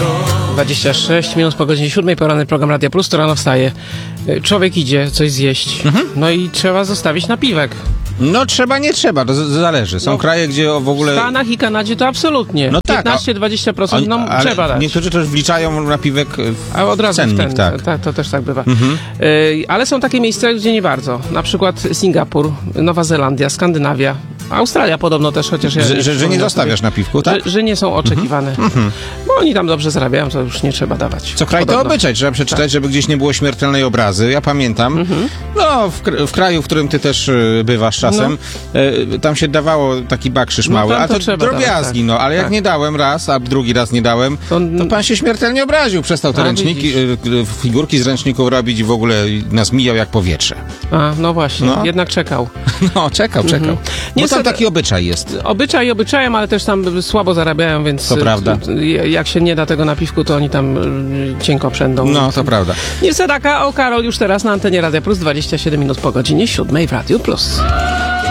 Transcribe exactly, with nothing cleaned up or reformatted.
dwadzieścia sześć minut po godzinie siódmej, poranny program Radia Plus, to rano wstaje. Człowiek idzie coś zjeść, mhm. no i trzeba zostawić napiwek. No trzeba, nie trzeba, to z- zależy. Są no, kraje, gdzie w ogóle... W Stanach i Kanadzie to absolutnie. No tak, piętnaście do dwudziestu procent no, ale trzeba dać. Niektórzy też wliczają napiwek w A od razu cennik, w ten, tak. Ta, to też tak bywa. Mhm. Y, ale są takie miejsca, gdzie nie bardzo. Na przykład Singapur, Nowa Zelandia, Skandynawia, Australia podobno też, chociaż ja... Że, nie że, że nie zostawiasz sobie, napiwku, tak? Że, że nie są oczekiwane. Mhm. Bo oni tam dobrze zarabiają, to już nie trzeba dawać. Co kraj podobno. to obyczaj, trzeba przeczytać, tak. żeby gdzieś nie było śmiertelnej obrazy. Ja pamiętam, mhm. no w, w kraju, w którym ty też y, bywasz czasem, no. y, tam się dawało taki bakrzyż no, mały, a to, to drobiazgi, tak. no, ale tak. jak nie dałem raz, a drugi raz nie dałem, to, to pan się śmiertelnie obraził, przestał te a, ręczniki, y, figurki z ręczników robić i w ogóle nas mijał jak powietrze. A, no właśnie, no. jednak czekał. No, czekał, czekał. Mhm. Nie Bo tam taki obyczaj jest. Obyczaj obyczajem, ale też tam słabo zarabiają, więc to prawda. Jak się nie da tego napiwku, to oni tam cienko przędą. No, to prawda. Niestety taka, o Karol już teraz na antenie Radia Plus, dwadzieścia siedem minut po godzinie siódmej w Radiu Plus.